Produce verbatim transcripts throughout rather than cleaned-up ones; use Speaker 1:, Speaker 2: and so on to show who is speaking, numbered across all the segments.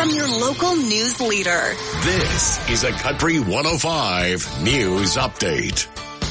Speaker 1: I'm your local news leader.
Speaker 2: This is a Country one oh five News Update.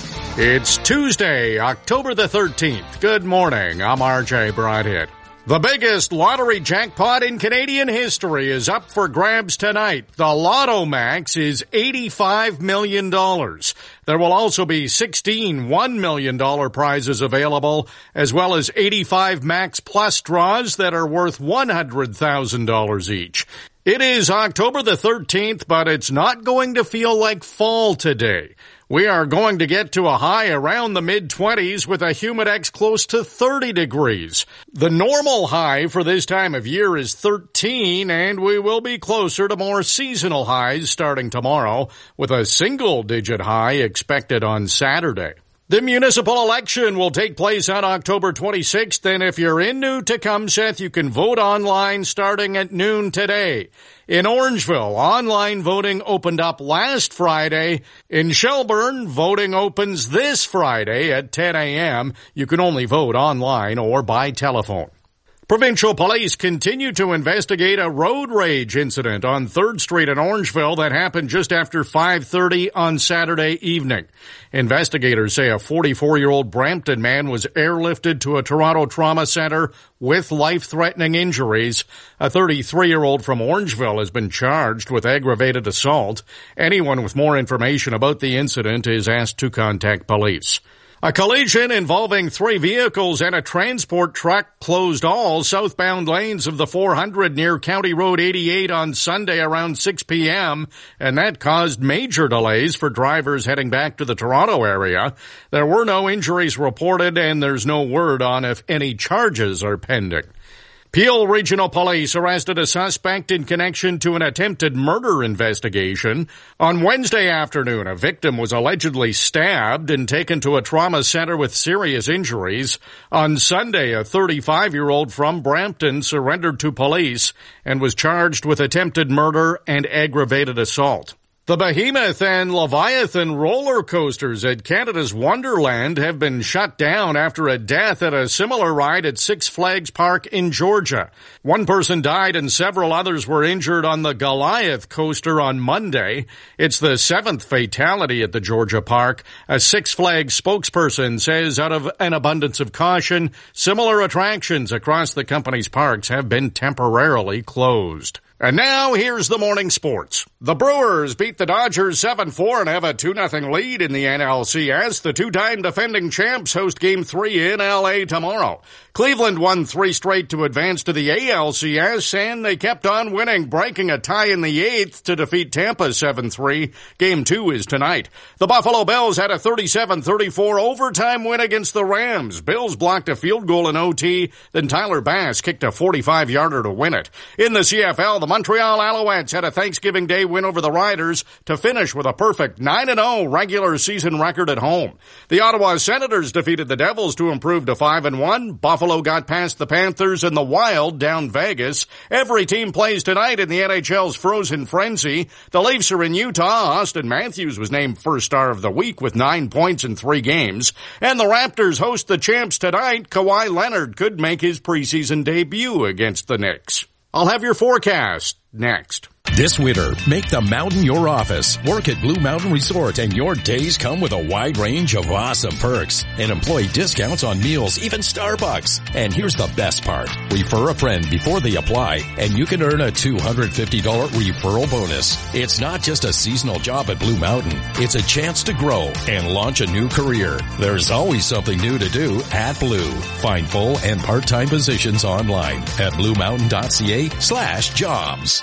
Speaker 3: It's Tuesday, October the thirteenth. Good morning. I'm R J Broadhead. The biggest lottery jackpot in Canadian history is up for grabs tonight. The Lotto Max is eighty-five million dollars. There will also be sixteen one million dollars prizes available, as well as eighty-five Max Plus draws that are worth one hundred thousand dollars each. It is October the thirteenth, but it's not going to feel like fall today. We are going to get to a high around the mid-twenties with a humidex close to thirty degrees. The normal high for this time of year is thirteen, and we will be closer to more seasonal highs starting tomorrow, with a single-digit high expected on Saturday. The municipal election will take place on October twenty-sixth, and if you're in New Tecumseth, you can vote online starting at noon today. In Orangeville, online voting opened up last Friday. In Shelburne, voting opens this Friday at ten a.m. You can only vote online or by telephone. Provincial police continue to investigate a road rage incident on third Street in Orangeville that happened just after five thirty on Saturday evening. Investigators say a forty-four-year-old Brampton man was airlifted to a Toronto trauma center with life-threatening injuries. A thirty-three-year-old from Orangeville has been charged with aggravated assault. Anyone with more information about the incident is asked to contact police. A collision involving three vehicles and a transport truck closed all southbound lanes of the four hundred near County Road eighty-eight on Sunday around six p.m., and that caused major delays for drivers heading back to the Toronto area. There were no injuries reported, and there's no word on if any charges are pending. Peel Regional Police arrested a suspect in connection to an attempted murder investigation. On Wednesday afternoon, a victim was allegedly stabbed and taken to a trauma center with serious injuries. On Sunday, a thirty-five-year-old from Brampton surrendered to police and was charged with attempted murder and aggravated assault. The Behemoth and Leviathan roller coasters at Canada's Wonderland have been shut down after a death at a similar ride at Six Flags Park in Georgia. One person died and several others were injured on the Goliath coaster on Monday. It's the seventh fatality at the Georgia park. A Six Flags spokesperson says out of an abundance of caution, similar attractions across the company's parks have been temporarily closed. And now, here's the morning sports. The Brewers beat the Dodgers seven four and have a two nothing lead in the N L C S. The two-time defending champs host Game three in L A tomorrow. Cleveland won three straight to advance to the A L C S, and they kept on winning, breaking a tie in the eighth to defeat Tampa seven three. Game two is tonight. The Buffalo Bills had a thirty-seven thirty-four overtime win against the Rams. Bills blocked a field goal in O T, then Tyler Bass kicked a forty-five-yarder to win it. In the C F L, the Montreal Alouettes had a Thanksgiving Day win over the Riders to finish with a perfect nine and oh regular season record at home. The Ottawa Senators defeated the Devils to improve to five and one. Buffalo got past the Panthers, and the Wild down Vegas. Every team plays tonight in the N H L's Frozen Frenzy. The Leafs are in Utah. Austin Matthews was named first star of the week with nine points in three games. And the Raptors host the champs tonight. Kawhi Leonard could make his preseason debut against the Knicks. I'll have your forecast next.
Speaker 4: This winter, make the mountain your office. Work at Blue Mountain Resort and your days come with a wide range of awesome perks and employee discounts on meals, even Starbucks. And here's the best part. Refer a friend before they apply and you can earn a two hundred fifty dollars referral bonus. It's not just a seasonal job at Blue Mountain. It's a chance to grow and launch a new career. There's always something new to do at Blue. Find full and part-time positions online at bluemountain.ca slash jobs.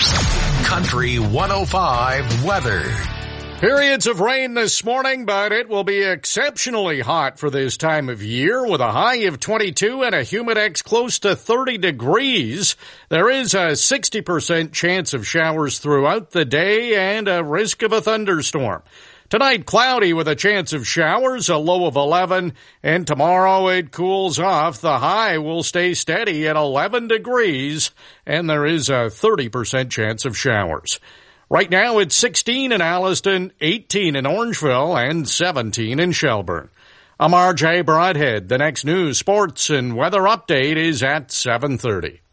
Speaker 2: Country one oh five weather.
Speaker 3: Periods of rain this morning, but it will be exceptionally hot for this time of year with a high of twenty-two and a humidex close to thirty degrees. There is a sixty percent chance of showers throughout the day and a risk of a thunderstorm. Tonight, cloudy with a chance of showers, a low of eleven, and tomorrow it cools off. The high will stay steady at eleven degrees, and there is a thirty percent chance of showers. Right now, it's sixteen in Alliston, eighteen in Orangeville, and seventeen in Shelburne. I'm R J Broadhead. The next news, sports, and weather update is at seven thirty.